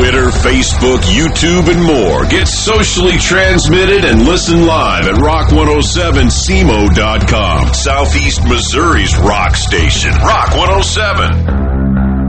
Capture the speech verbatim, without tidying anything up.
Twitter, Facebook, YouTube, and more. Get socially transmitted and listen live at rock one oh seven C M O dot com. Southeast Missouri's rock station, Rock one oh seven.